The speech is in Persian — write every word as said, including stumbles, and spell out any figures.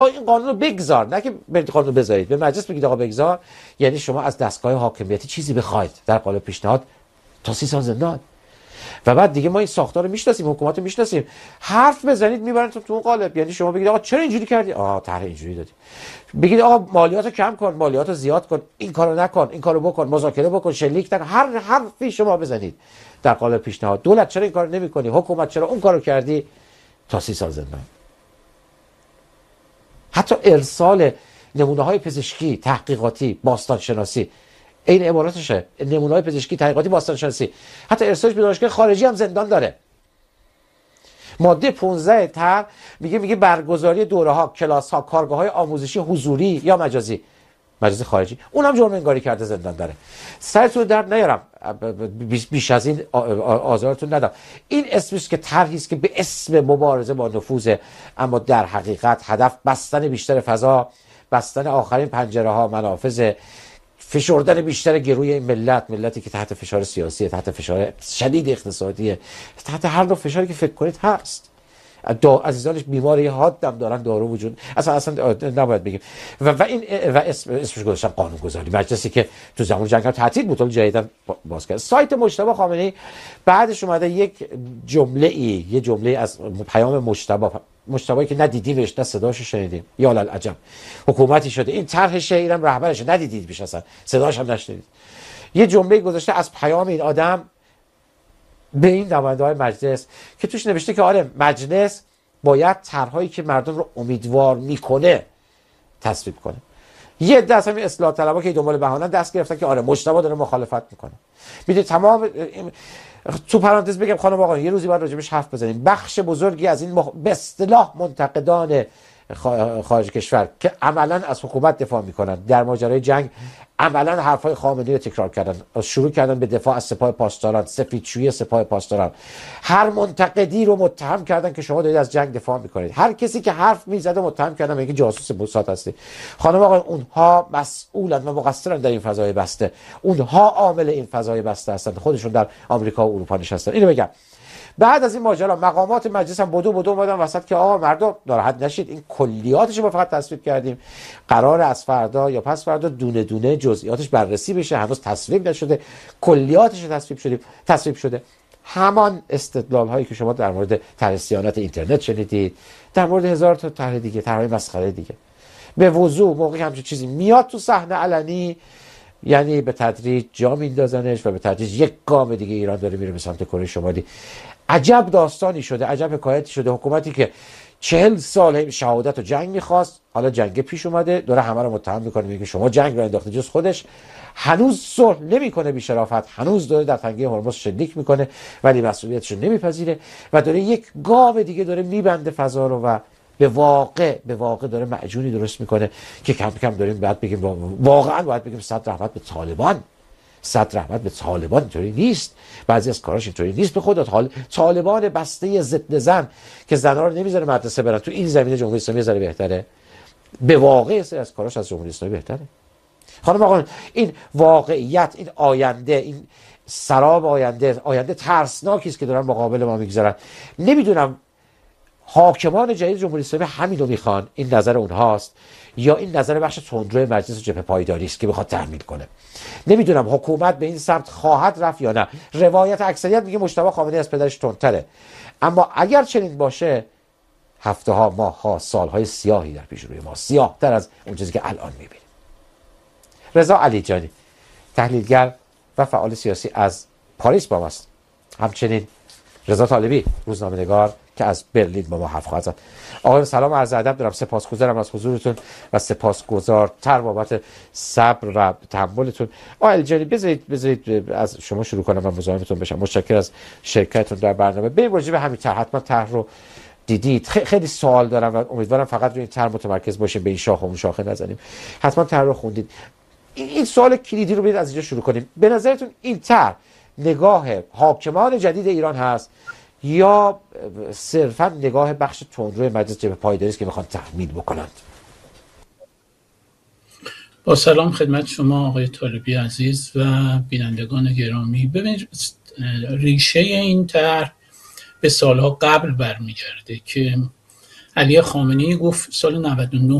این قانون رو بگذار، نه که برید قانون رو بذارید به مجلس بگید آقا بگذار، یعنی شما از دستگاه حاکمیتی چیزی بخواید در قالب پیشنهاد تا سی سال زندان. و بعد دیگه ما این ساختار رو میشناسیم، حکومت رو میشناسیم، حرف بزنید میبرنتون تو اون قالب. یعنی شما بگید آقا چرا اینجوری کردی؟ آه طرح اینجوری دادی. بگید آقا مالیات رو کم کن، مالیات رو زیاد کن، این کارو نکن، این کارو بکن، مذاکره بکن، شلیک نکن، هر حرفی شما بزنید در قالب پیشنهاد. دولت چرا این کارو نمی‌کنی؟ حکومت چرا اون کارو کردی؟ تا سی سال زندان. حتی ارسال نمونه‌های پزشکی، تحقیقاتی، باستانشناسی، این عباراتشه، نمونه‌های پزشکی، تحقیقاتی، باستانشناسی، حتی ارسالش به دانشگاه خارجی هم زندان داره. ماده پانزده طرح میگه میگه برگزاری دوره‌ها، کلاس‌ها، کارگاه‌های آموزشی حضوری یا مجازی، مجازی خارجی، اونم جرم انگاری کرده زندان داره. سرتون درد نیارم، بیش از این آزارتون ندم. این اسمش که طرحی است که به اسم مبارزه با نفوذ، اما در حقیقت هدف بستن بیشتر فضا، بستن آخرین پنجره‌ها، منافذ، فشردن بیشتر گروی این ملت، ملتی که تحت فشار سیاسی، تحت فشار شدید اقتصادی، تحت هر نوع فشاری که فکر کنید هست. دا عزیزانش بیماری حادم دارن، دارو وجود اصلا اصلا نباید بگیم. و, و این و اسم اسمش گذاشتن قانون گذاری، مجلسی که تو زمان جنگ هم تعطیل بود، ولی جدیدا باز کرد. سایت مجتبی خامنه‌ای بعدش اومده یک جمله ای یه جمله از پیام مجتبی، مجتبی که ندیدیمش، نه صداشو شنیدیم، یا للعجب حکومتی شده این طرح شهرم رهبرش ندیدید، بیش اصلا صداش هم نشنیدید. یه جمله گذاشته از پیام این آدم به این نماینده‌های مجلس که توش نوشته که آره مجلس باید طرح‌هایی که مردم رو امیدوار میکنه تصویب کنه. یه عده از همین اصلاح طلبا که دنبال بهانه دست گرفتن که آره مجتبی داره مخالفت میکنه. میدونید تمام تو پرانتز بگم خانم آقا یه روزی باید راجبش حرف بزنیم. بخش بزرگی از این مخ... به اصطلاح منتقدان خارج کشور که عملاً از حکومت دفاع میکنن در ماجرای جنگ، عملاً حرفای خامنه‌ای رو تکرار کردن، شروع کردن به دفاع از سپاه پاسداران، سفیدشویی سپاه پاسداران. هر منتقدی رو متهم کردن که شما دارید از جنگ دفاع میکنید. هر کسی که حرف میزد متهم کردن میگه جاسوس موساد هستی. خانم آقا اونها مسئولن و مقصرن در این فضای بسته. اونها عامل این فضای بسته هستند. خودشون در آمریکا و اروپا نشستن. اینو بگم. بعد از این ماجرا مقامات مجلس هم بدو بدو اومدن وسط که آقا مردم ناراحت نشید، این کلیاتش رو فقط تصویب کردیم، قرار از فردا یا پس فردا دونه دونه جزئیاتش بررسی بشه، هنوز تصویب نشده، کلیاتش تصویب شده تصویب شده. همان استدلال هایی که شما در مورد طرح صیانت اینترنت شنیدید، در مورد هزار تا طرح دیگه، طرح مسخره دیگه، به وضوح موقعی همچین چیزی میاد تو صحنه علنی، یعنی به تدریج جا میندازنش و به تدریج یک گام دیگه ایران داره میره به سمت کره شمالی. عجب داستانی شده، عجب حکایتی شده. حکومتی که چهل سال شهادت و جنگ میخواست، حالا جنگ پیش اومده، داره همه رو متهم میکنه، میگه شما جنگ رو انداخته، جز خودش هنوز صلح نمیکنه، بی شرافت هنوز داره در تنگه هرمز شلیک میکنه ولی مسئولیتش رو نمیپذیره و داره یک گام دیگه داره میبنده فضا رو و به واقع به واقع داره معجونی درست میکنه که کم کم داریم بعد بگیم واقعا باید بگیم صد رحمت به طالبان. صد رحمت به طالبان اینطوری نیست، بعضی از کاراش اینطوری نیست. به خدا حال طالبان بسته ضد زن که زنا رو نمیذاره مدرسه برن، تو این زمینه جمهوری اسلامی زره بهتره. به واقع سری از کاراش از جمهوری اسلامی بهتره. خانم آقا این واقعیت، این آینده، این سراب آینده، آینده ترسناکی است که دارن مقابل ما میگذارن. نمیدونم حاکمان جدید جمهوری اسلامی همین رو میخوان، این نظر اونهاست، یا این نظر بخش تندرو مجلس جبهه پایداری است که بخواد تحمیل کنه. نمیدونم حکومت به این سمت خواهد رفت یا نه. روایت اکثریت میگه مجتبی خامنه‌ای از پدرش تندتره، اما اگر چنین باشه هفته ها، ماه ها، سال های سیاهی در پیش روی ما، سیاه تر از اون چیزی که الان میبینیم. رضا علیجانی تحلیلگر و فعال سیاسی از پاریس با ماست. همچنین رضا طالبی روزنامه‌نگار که از برلین با ما حرف خواهد زد. آقایان سلام عرض ادب دارم، سپاسگزارم از حضورتون و سپاسگزارتر بابت صبر و تحملتون. آقای علیجانی بذارید بذارید از شما شروع کنم و مزاحمتون بشم. متشکرم از شرکتتون در برنامه. بریم راجع به همین طرح، حتما طرح رو دیدید. خیلی سوال دارم و امیدوارم فقط روی این طرح متمرکز باشیم، به این شاخه اون شاخه نزنیم. حتما طرح رو خوندید. این سوال کلیدی رو برید از اینجا شروع کنیم. به نظرتون این طرح نگاه حاکمان جدید ایران هست یا صرفا نگاه بخش تندروی مجلس جبهه پایداری است که میخوان تحمیل بکنند؟ با سلام خدمت شما آقای طالبی عزیز و بینندگان گرامی. ببینید ریشه این طرح به سالها قبل برمیگرده که علی خامنه‌ای گفت سال نود و نه